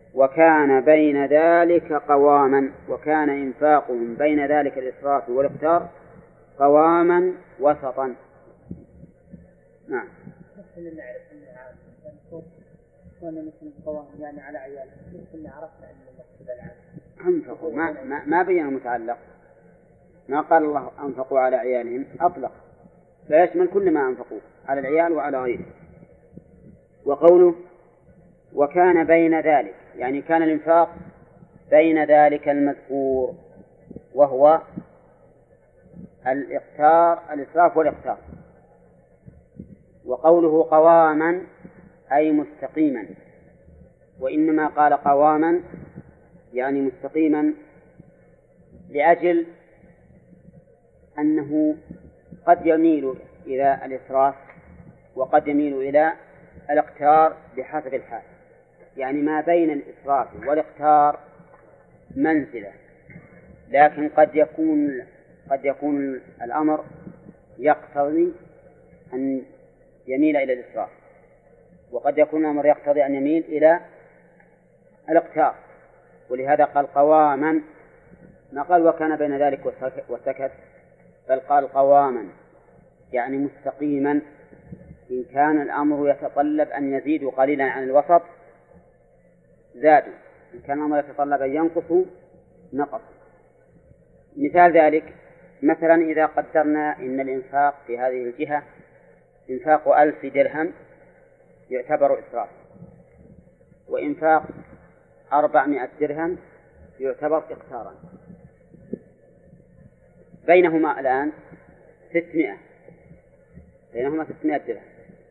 وكان بين ذلك قواما، وكان إنفاقهم بين ذلك الإسراف والاقتار قواما وسطا. نعم. نعرف أنها كنا مثل القوام يعني على عياله، كنا عرفنا أن المقصود العام أنفقوا، ما بين المتعلق، ما قال الله أنفقوا على عيالهم، أطلق فيشمل كل ما أنفقوا على العيال وعلى غيره. وقوله وكان بين ذلك يعني كان الإنفاق بين ذلك المذكور وهو الإسراف والإقتار. وقوله قواما أي مستقيما، وإنما قال قواما يعني مستقيما لأجل أنه قد يميل إلى الإسراف وقد يميل إلى الاقتار بحسب الحال. يعني ما بين الإسراف والاقتار منزلة، لكن قد يكون الأمر يقتضي أن يميل إلى الإسراف، وقد يكون الأمر يقتضي أن يميل إلى الاقتار. ولهذا قال قواما، ما قال وكان بين ذلك وسكت، بل قال قواما يعني مستقيما. إن كان الأمر يتطلب أن يزيدوا قليلا عن الوسط زادوا، إن كان الأمر يتطلب أن ينقصوا نقصوا. مثال ذلك مثلا إذا قدرنا إن الإنفاق في هذه الجهة إنفاق 1000 درهم يعتبر إسراف، وإنفاق 400 درهم يعتبر إقتارا، بينهما الآن 600 درهم.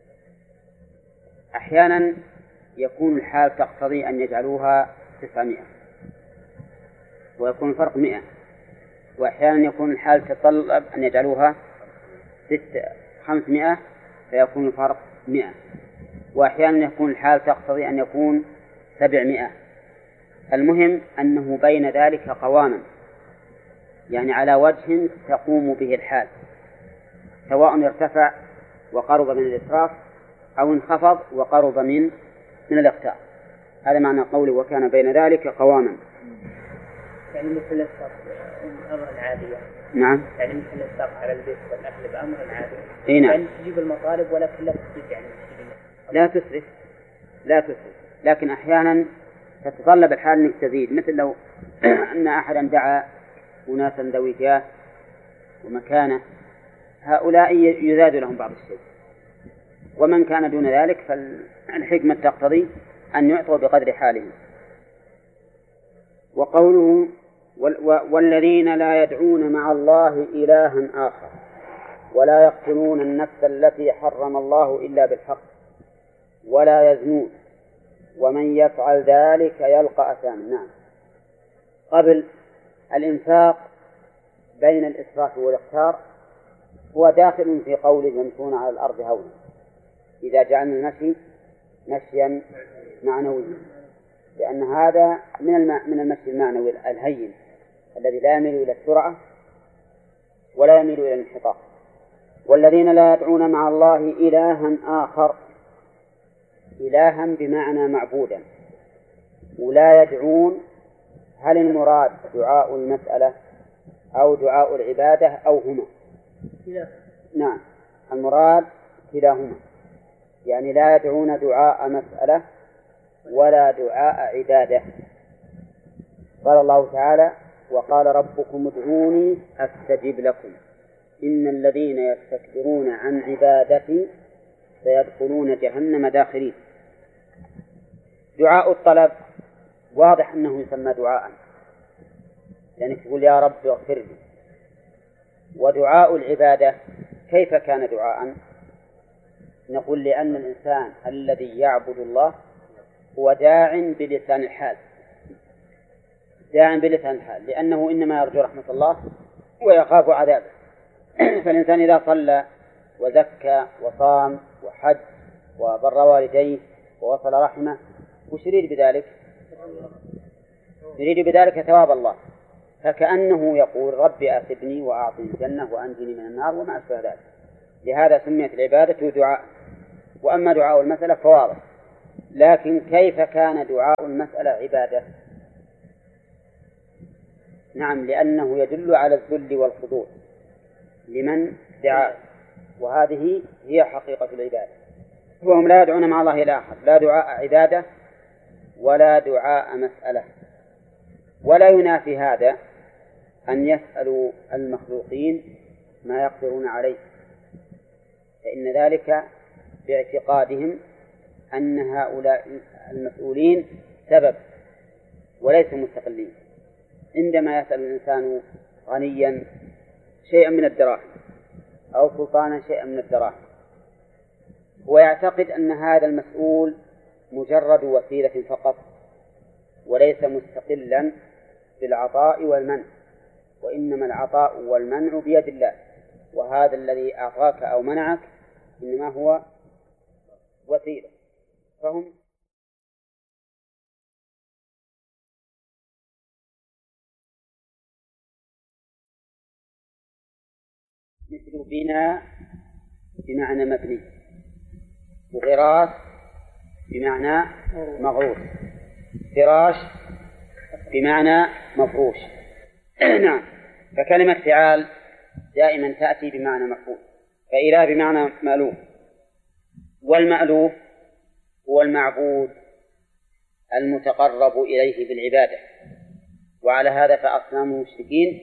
أحيانا يكون الحال تقتضي أن يجعلوها 900 ويكون الفرق 100، وأحيانا يكون الحال تتطلب أن يجعلوها 500 فيكون الفرق 100، وأحيانا يكون الحال تقتضي أن يكون 700. المهم أنه بين ذلك قواما، يعني على وجه تقوم به الحال، سواء ارتفع وقرب من الإسراف أو انخفض وقرب من الاقتار. هذا معنى قوله وكان بين ذلك قواما. يعني مثل الإسراف أمر عادي. نعم. يعني مثل الإسراف على البيت والأكل بأمر عادي. نعم. يعني تجيب المطالب ولكن لا تسرف، يعني لا تسرف، لكن أحيانا تتطلب الحال أنك تزيد، مثل لو أن أحدا دعا أناسا ذوي جاه ومكانه، هؤلاء يزاد لهم بعض الشيء، ومن كان دون ذلك فالحكمة تقتضي أن يعطوا بقدر حالهم. وقوله والذين لا يدعون مع الله إلها آخر ولا يقتلون النفس التي حرم الله إلا بالحق ولا يزنون ومن يفعل ذلك يلقى أثاما. نعم. قبل الإنفاق بين الإسراف والإقتار هو داخل في قوله يمشون على الأرض هونا، إذا جعلنا المشي مشيا معنويا، لأن هذا من المشي المعنوي الهين الذي لا يميل إلى السرعة ولا يميل إلى الانحطاط. والذين لا يدعون مع الله إلها آخر، إلها بمعنى معبودا، ولا يدعون، هل المراد دعاء المسألة أو دعاء العبادة أو هما؟ نعم، المراد كلاهما، يعني لا يدعون دعاء مسألة ولا دعاء عبادة. قال الله تعالى وقال ربكم ادعوني أستجب لكم إن الذين يستكبرون عن عبادتي سيدخلون جهنم داخرين. دعاء الطلب واضح أنه يسمى دعاء، يعني تقول يا رب اغفر لي. ودعاء العبادة كيف كان دعاء؟ نقول لأن الإنسان الذي يعبد الله هو داع بلسان الحال، لأنه إنما يرجو رحمة الله ويخاف عذابه. فالإنسان إذا صلى وزكى وصام وحج وبر والديه ووصل رحمه وش يريد بذلك؟ يريد بذلك ثواب الله، فكأنه يقول ربي أثبني وأعطني الجنة وأنجني من النار وما أشبه ذلك. لهذا سميت العبادة دعاء. وأما دعاء المسألة فواضح لكن كيف كان دعاء المسألة عبادة؟ نعم، لأنه يدل على الذل والخضوع لمن دعا، وهذه هي حقيقة العبادة. وهم لا يدعون مع الله إلى آخر، لا دعاء عبادة ولا دعاء مسألة. ولا ينافي هذا أن يسألوا المخلوقين ما يقدرون عليه، فإن ذلك باعتقادهم أن هؤلاء المسؤولين سبب وليسوا مستقلين. عندما يسأل الإنسان غنيا شيئا من الدراهم أو سلطانا شيئا من الدراهم، ويعتقد أن هذا المسؤول مجرد وسيلة فقط وليس مستقلا بالعطاء والمنع، وإنما العطاء والمنع بيد الله، وهذا الذي أعطاك أو منعك إنما هو وسيلة. فهم مثل بناء بمعنى مبني، وغراس بمعنى مغروس، فراش بمعنى مفروش. نعم، فكلمة فعال دائما تأتي بمعنى مفعول، فإله بمعنى مألوف، والمألوف هو المعبود المتقرب إليه بالعبادة. وعلى هذا فأصنام المشركين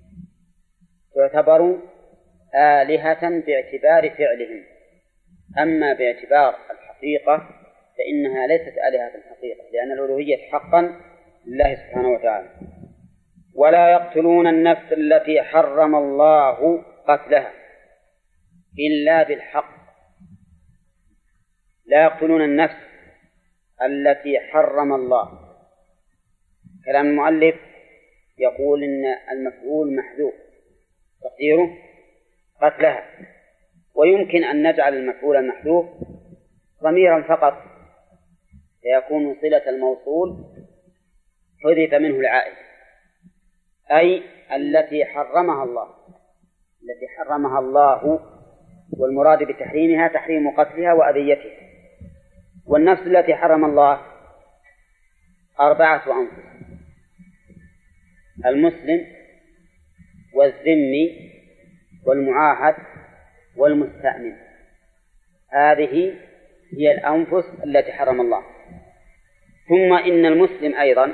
تعتبر آلهة باعتبار فعلهم، أما باعتبار الحقيقة فإنها ليست آلهة الحقيقة، لأن الألوهية حقا لله سبحانه وتعالى. ولا يقتلون النفس التي حرم الله قتلها إلا بالحق. لا يقتلون النفس التي حرم الله. كلام المؤلف يقول إن المفعول محذوف تقديره قتلها، ويمكن أن نجعل المفعول المحذوف ضميرا فقط فيكون صلة الموصول حذف منه العائد، أي التي حرمها الله، التي حرمها الله، والمراد بتحريمها تحريم قتلها وأذيتها. والنفس التي حرم الله 4 أنفس: المسلم والذمي والمعاهد والمستأمن. هذه هي الأنفس التي حرم الله. ثم إن المسلم أيضا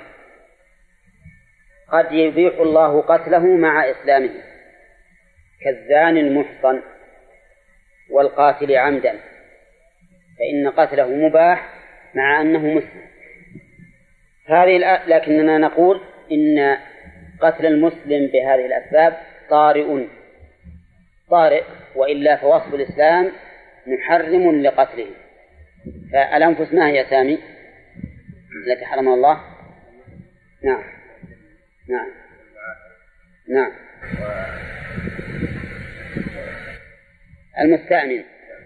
قد يبيح الله قتله مع إسلامه، كالزاني المحصن والقاتل عمدا، فإن قتله مباح مع أنه مسلم. لكننا نقول إن قتل المسلم بهذه الأسباب طارئ، وإلا فوصف الإسلام محرم لقتله. فالأنفس ما هي سامي التي حرم الله؟ نعم نعم نعم. المستأمن.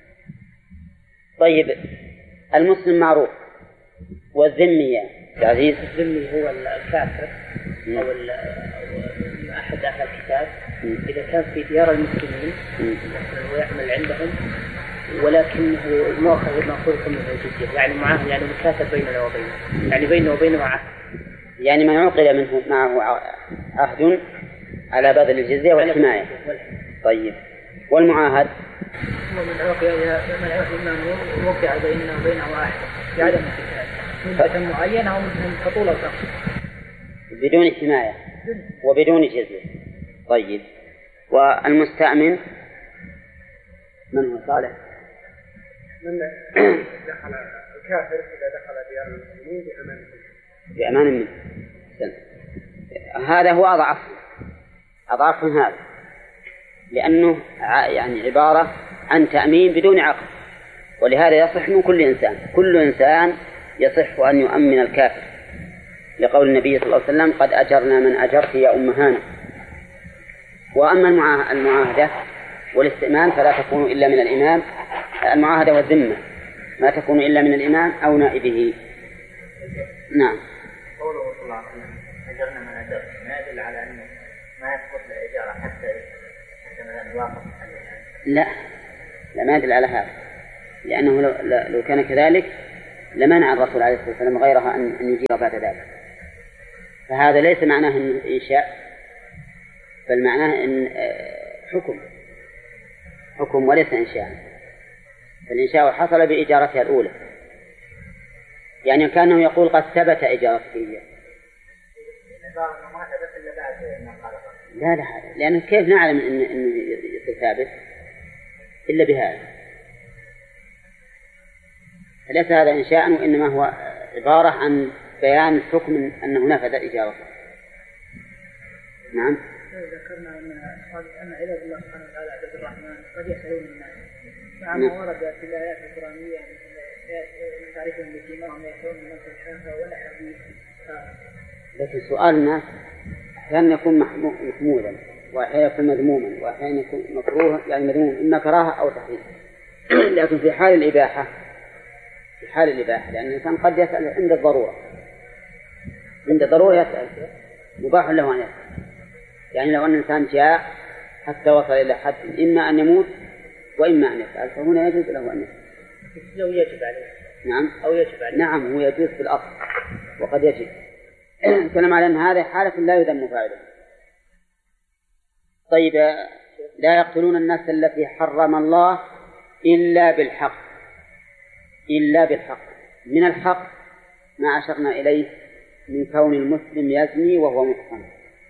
طيب، المسلم معروف، والذمي يا عزيز؟ الذمي هو الكافر أو أحد أهل الكتاب إذا كان في ديار المسلمين ويعمل عندهم، ولكنه مأخوذ منه الجزية، يعني معه، يعني مكاتب بيننا وبينه، يعني بينه وبينه عهد، يعني من عقد منه معه عهد على بذل الجزية والحماية. طيب، والمعاهد؟ من عقد من وقع بيننا وبينه عهد في عدم القتال مدة معينة أو مدة طول الوقت بدون حماية وبدون جزية. طيب، والمستأمن من هو؟ صالح؟ من دخل الكافر إذا دخل ديار المسلمين بأمان منه. هذا هو أضعف من هذا، لأنه يعني عبارة عن تأمين بدون عقد، ولهذا يصح من كل إنسان يصح أن يؤمن الكافر، لقول النبي صلى الله عليه وسلم: قد أجرنا من أجرت يا أم هانة. وأما المعاهدة والاستئمان فلا تكون إلا من الإمام. المعاهدة والذمة ما تكون إلا من الإمام أو نائبه. نعم. قوله صلى الله عليه وسلم: أجرنا من أجرت، ما يدل على أنه ما يثبت الإجارة حتى مثلا يوافق. لا، ما يدل على هذا، لأنه لو كان كذلك لمنع الرسول عليه الصلاة والسلام غيرها أن يجير بعد ذلك. فهذا ليس معناه إنشاء، بل معناه إن حكم وليس إنشاء. فالإنشاء حصل بإجارتها الأولى، يعني كأنه يقول قد ثبت إجارتك إياه. لا لأن كيف نعلم إنه يصير ثابت إلا بهذا؟ فليس هذا إنشاء، وإنما هو عبارة عن بيان الحكم أنه نفذ إجارته. نعم. ذكرنا أن عباد الله سبحانه وتعالى عباد الرحمن قد يسألون الناس مع ما ورد في الآيات القرآنية من تعرفهم بسيماهم يأتون من نفس الحافة ولا حديث. لكن سؤال الناس أحيانا يكون محمولا، وأحيانا يكون مذموما، وأحيانا يكون مكروه يعني مذموم، إما كراهة أو تحريم. لكن في حال الإباحة لأن الإنسان قد يسأل عند الضرورة يسأل، مباح له أن يسأل. يعني لو أن الإنسان جاء حتى وصل إلى حد إما أن يموت وإما أن يسأل، فهنا يجوز له أن يسأل. لو يجب عليه. نعم. أو يجب عليه. نعم، هو يجوز في الأصل وقد يجب. الكلام على أن هذه حالة لا يذم فاعله. طيب، لا يقتلون النفس التي حرم الله إلا بالحق. من الحق ما أشرنا إليه من كون المسلم يزني وهو محصن،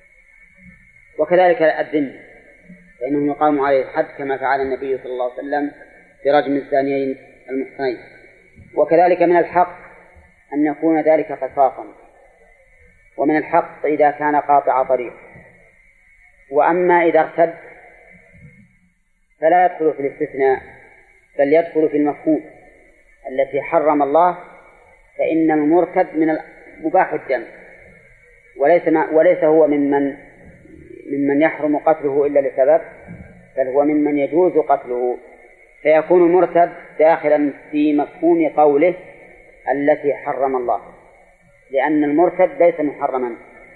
وكذلك الذم فإنه يقام عليه الحد كما فعل النبي صلى الله عليه وسلم برجم الزانيين المحصنين. وكذلك من الحق أن يكون ذلك قصاصا، ومن الحق إذا كان قاطع طريق. وأما إذا ارتد فلا يدخل في الاستثناء، بل يدخل في المفهوم التي حرم الله، فإن المرتد من مباح الدم، وليس هو ممن يحرم قتله إلا لسبب، بل هو ممن يجوز قتله، فيكون المرتد داخلا في مفهوم قوله التي حرم الله، لأن المرتد ليس محرما.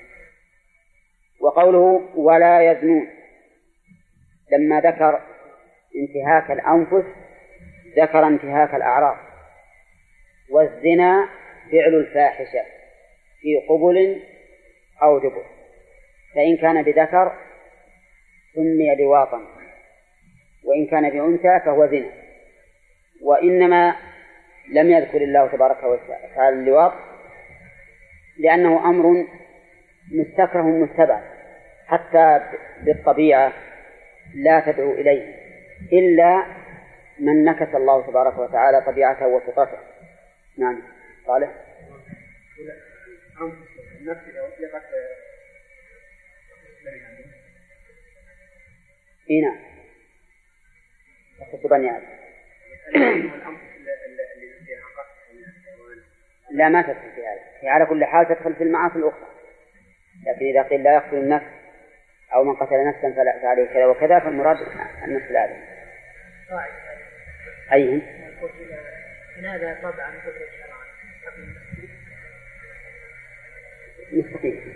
وقوله ولا يزنون لما ذكر انتهاك الأنفس ذكر انتهاك الأعراض. والزنا فعل الفاحشة في قبل أو دبر، فإن كان بذكر سمي لواطا، وإن كان بأنثى فهو زنا. وإنما لم يذكر الله تبارك وتعالى اللواط لأنه أمر مستكره مستبع، حتى بالطبيعة لا تدعو إليه إلا من نكس الله تبارك وتعالى طبيعته وفطرته. نعم. صالح. النفس لو أطلقت نعم تخص بني آدم. لا، ما تدخل في هذا، هي على كل حال تدخل في المعاصي الأخرى. لكن إذا قيل لا يقتل النفس أو من قتل نفسا فعليه كذا وكذا، فالمراد النفس الآدم. أيهم؟ هذا طبعا ذكر شرعا مستقيم.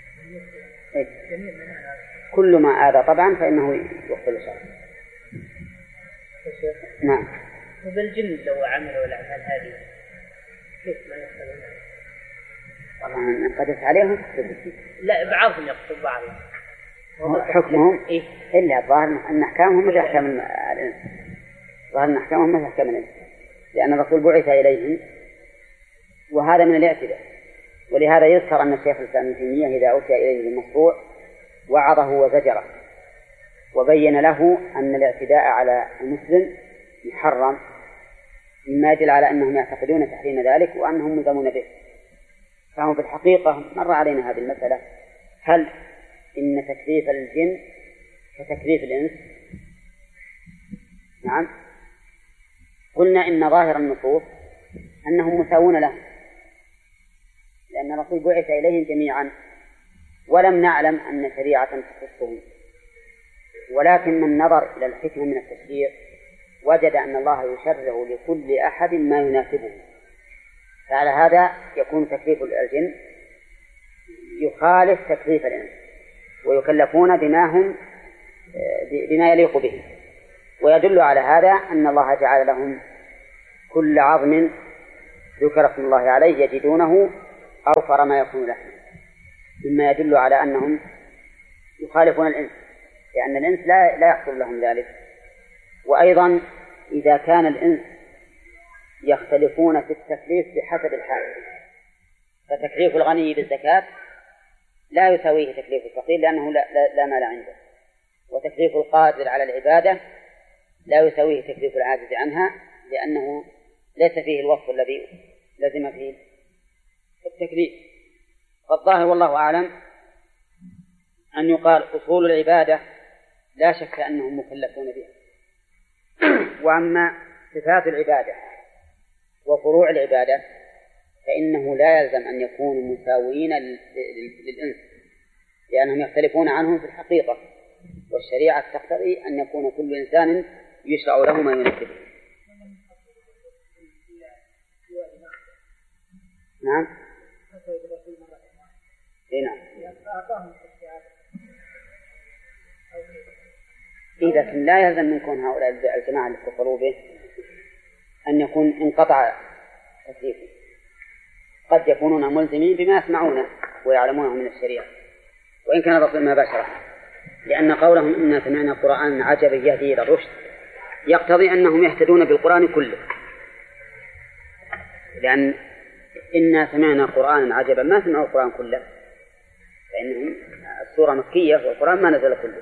كل ما آذى طبعا فإنه يقتل شرعا. نعم. وبالجن لو عملوا الأعمال هذه كيف ما يقتلون؟ طبعا قد عليهم. لا، بعضهم يقتل بعضهم. حكمهم إيه؟ إلا ظاهر أن أحكامهم مثل أحكام الإنس. ظاهر أن أحكامهم مثل أحكام الإنس، لأن الرسول بعث إليهم، وهذا من الاعتداء. ولهذا يذكر أن الشيخ الإسلام ابن تيمية إذا أتي إليه بالمشروع وعظه وزجره، وبين له أن الاعتداء على المسلم محرم، مما يدل على أنهم يعتقدون تحريم ذلك وأنهم ملزمون به. فهم في الحقيقة مر علينا هذه المسألة، هل إن تكليف الجن كتكليف الإنس؟ نعم. قلنا إن ظاهر النصوص أنهم مساوون لهم، لأن الرسول بعث إليهم جميعا، ولم نعلم أن شريعة تخصهم. ولكن من نظر إلى الحكمة من التشريع وجد أن الله يشرع لكل أحد ما يناسبه، فعلى هذا يكون تكليف الجن يخالف تكليف الإنس، ويكلفون بما يليق به. ويدل على هذا أن الله جعل لهم كل عظم ذكر اسم الله عليه يجدونه أوفر ما يكون لحما، مما يدل على أنهم يخالفون الإنس، لأن الإنس لا يحصل لهم ذلك. وأيضا إذا كان الإنس يختلفون في التكليف بحسب الحال، فتكليف الغني بالزكاة لا يساويه تكليف الفقير لأنه لا مال عنده، وتكليف القادر على العبادة لا يساويه تكليف العاجز عنها لأنه ليس فيه الوصف الذي لزم فيه التكليف. فالظاهر والله أعلم أن يقال أصول العبادة لا شك أنهم مكلفون بها، وأما صفات العبادة وفروع العبادة فإنه لا يلزم أن يكونوا مساويين للإنس، لأنهم يختلفون عنهم في الحقيقة، والشريعة تقتضي أن يكون كل إنسان يشرع له ما يناسبه. نعم. نعم. إذا كان لا يلزم من كون هؤلاء الجماعة اللي كفروا به أن يكون انقطع تكليفه، قد يكونون ملزمين بما يسمعونه ويعلمونه من الشريعة وإن كان الرسول ما بشره، لأن قولهم إنا سمعنا قرآن عجبا يهدي إلى الرشد يقتضي أنهم يهتدون بالقرآن كله، لأن إنا سمعنا قرآن عجبا ما سمعوا القرآن كله، فإنهم السورة مكية والقرآن ما نزل كله.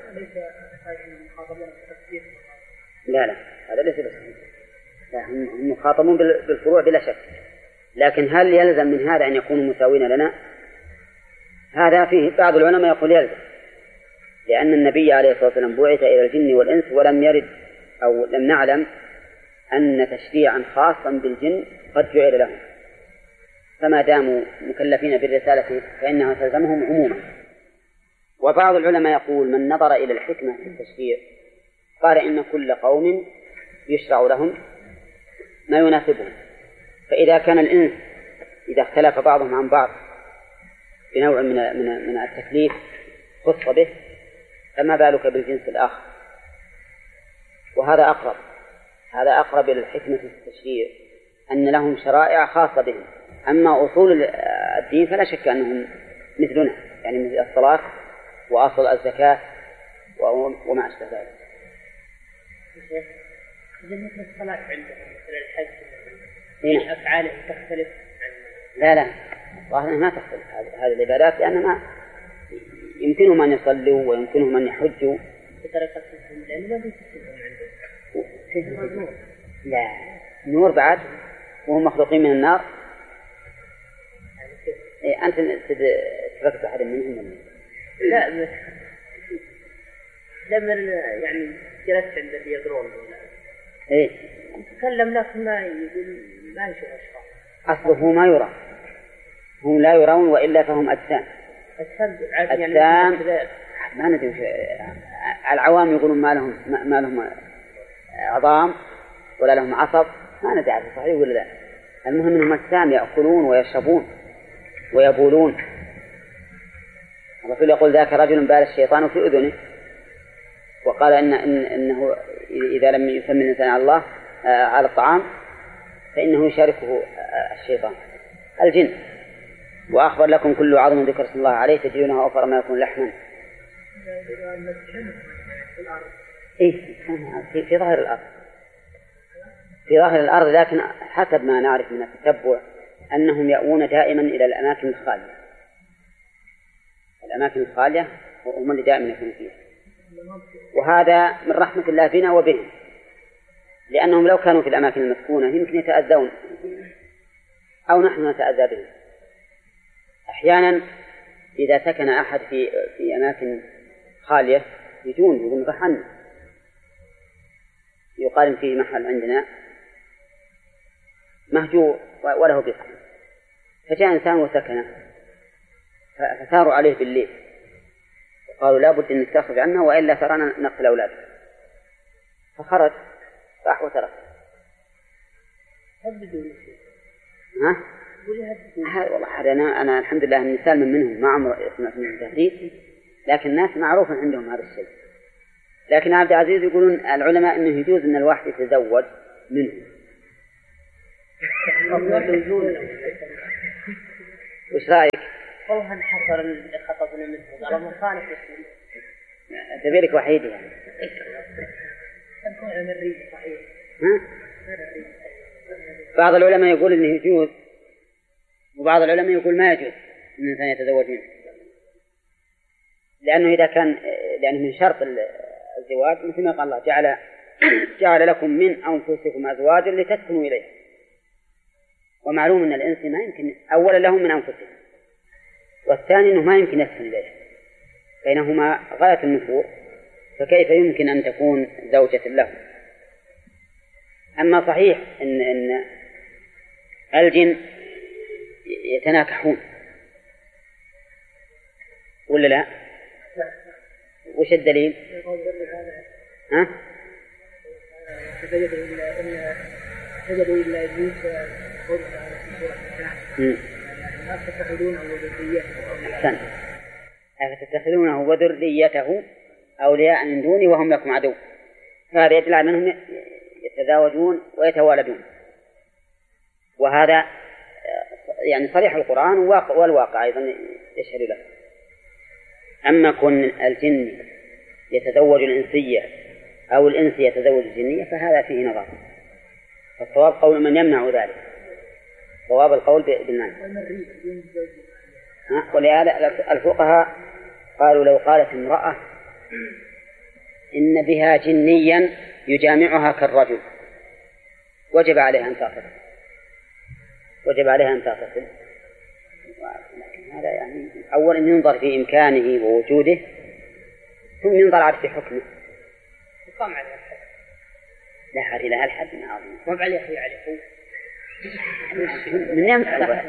لا هذا ليس بصحيح، هم مخاطبون بالفروع بلا شك، لكن هل يلزم من هذا أن يكونوا مساوين لنا؟ هذا فيه بعض العلماء يقول يلزم، لأن النبي عليه الصلاة والسلام بعث إلى الجن والإنس ولم يرد أو لم نعلم أن تشريعا خاصا بالجن قد جعل لهم، فما داموا مكلفين بالرسالة فإنها تلزمهم عموما. وبعض العلماء يقول من نظر إلى الحكمة في التشريع قال إن كل قوم يشرع لهم ما يناسبهم، فإذا كان الإنس إذا اختلف بعضهم عن بعض بنوع من التكليف خص به، فما بالك بالجنس الآخر؟ وهذا أقرب إلى الحكمة في التشريع، أن لهم شرائع خاصة بهم. أما أصول الدين فلا شك أنهم مثلنا، يعني مثل الصلاة وأصل الزكاة وما أشبه ذلك. إذا مثل الصلاة عندهم مثل الحج أفعاله تختلف لا ظاهرا ما تختلف هذه العبادات، لأن ما يمكنهم أن يصلوا ويمكنهم أن يحجوا بطريقة لأن ما عندهم لا نور بعد وهم مخلوقين من النار. أنت تفكر أحد منهم؟ لا لما يعني جلست عند اللي يقرون تكلم لكن ما يقول ما يشوف أشخاص، أصله ما يرى، هم لا يرون وإلا فهم أجسام ما ندري العوام يقولون ما لهم عظام ولا لهم عصب، ما ندري صحيح ولا لا. المهم أنهم أجسام يأكلون ويشربون ويبولون. الرسول يقول ذاك رجل بال الشيطان في أذنه، وقال إنه إذا لم يسمي الإنسان على الله على الطعام فإنه يشاركه الشيطان الجن. وأخبر لكم كل عظم ذكر اسم الله عليه تجدونه أوفر ما يكون لحما. في ظاهر الأرض، في ظاهر الأرض، لكن حسب ما نعرف من التتبع أنهم يأوون دائما إلى الأماكن الخالية. الأماكن الخالية هم اللي دائما يكون فيها، وهذا من رحمة الله بنا وبهم، لأنهم لو كانوا في الأماكن المسكونة يمكن يتأذون أو نحن نتأذى بهم. أحيانا إذا سكن أحد في أماكن خالية يقول رحنا، يقال فيه محل عندنا مهجور وله بقعة، فجاء إنسان وسكنه فثاروا عليه بالليل وقالوا لا بد أن تخرج عنه وإلا ترانا نقتل أولادك، فخرج راح وترك. والله أنا الحمد لله من سالم منهم، ما عمر سمعت منهم تهديد، لكن الناس معروف عندهم هذا الشيء. لكن عبد العزيز يقولون العلماء أنه يجوز أن الواحد يتزوج منه وش رأيك؟ والله انحصر اللي خطبنا منه قالوا مخالف مسلم تبيلك وحيد يعني. تكون على الريب صحيح. بعض العلماء يقول إنه يجوز وبعض العلماء يقول ما يجوز إن الإنسان يتزوج منه، لأنه إذا كان لأنه من شرط الزواج مثل ما قال الله جعل لكم من أنفسكم أزواجا لتسكنوا إليه، ومعلوم أن الإنس ما يمكن أولا لهم من أنفسهم، والثاني أنه ما يمكن يسكن إليه، بينهما غاية النفور، فكيف يمكن أن تكون زوجة له؟ أما صحيح أن الجن يتناكحون ولا لا؟ وش الدليل؟ ها؟ سجدوا إلا إبليس قلنا في سورة النساء ما تتخذونه وذريته. أحسن. أفتتخذونه وذريته أولياء من دوني وهم لكم عدو. هذا يدل على أنهم يتزاوجون ويتوالدون، وهذا يعني صريح القرآن والواقع أيضا يشهد له. أما كون الجن يتزوج الإنسية أو الإنس يتزوج الجنية فهذا فيه نظر، فالصواب قول من يمنع ذلك، صواب القول بالمنع. ولهذا الفقهاء قالوا لو قالت امرأة إن بها جنيا يجامعها كالرجل وجب عليها أن تعتقد، لكن هذا يعني أولا ينظر في إمكانه ووجوده، ثم ينظر على في حكمه. يقام عليها الحد. لا حد لها الحد عظيم. ما عليه هي عليه من يمسح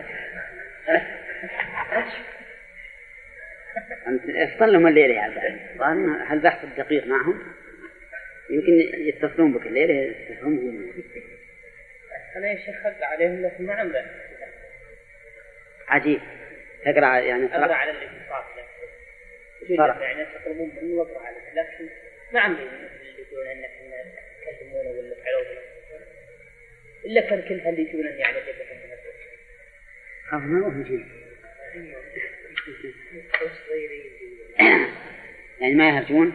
افصل لهم الليلة يا عبد. هل بحث الدقيق معهم؟ يمكن يتصلون بك الليلة يستفهمهم. أنا يا شيخ أقرأ عليهم لكن ما عم بحث. عجيب. تقرأ يعني أقرأ على الاتصال يعني تطلبون مني وأقرأ عليه، لكن ما عم يقولون أنك تكلمونه ولا تعلوونه إلا كان كلها اللي يجونه يعني خاف ما هو مجيب يعني ما يهرجون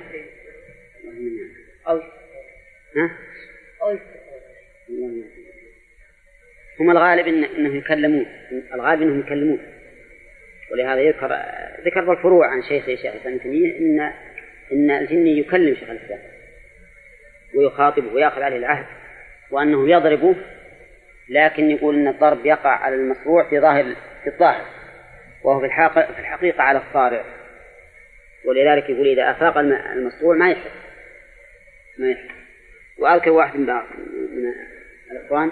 أو هم الغالب إنهم يكلمون، ولهذا ذكر بالفروع عن شيخ الإسلام تيمية إن الجن يكلم شيخ الإسلام ويخاطبه ويأخذ عليه العهد، وأنه يضربه، لكن يقول إن الضرب يقع على المصروع في الظاهر، وهو في الحقيقة على الصارع، ولذلك يقول إذا أفاق المصروع ما يحس. وأذكر واحد من الإخوان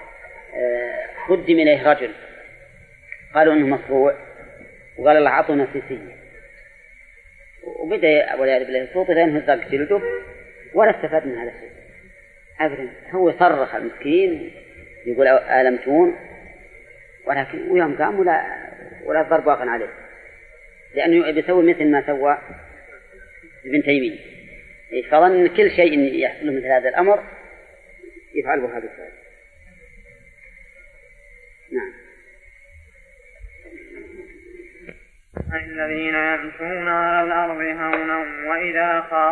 قدم إليه رجل قالوا إنه مصروع، وقال الله عطونا سيسية، وبدأ ولا يعرف له صوته لأنه زق جلده ولا استفاد من هذا الشيء أبدا. هو صرخ المسكين يقول ألمتون، ولكن ويوم قام ولا ضرب واقع عليه، لأنه بيسوي مثل ما سوى ابن تيمية، فظن كل شيء يحصل مثل هذا الأمر يفعل بهذا الفعل. نعم. الذين يمشون على الأرض هونا وإذا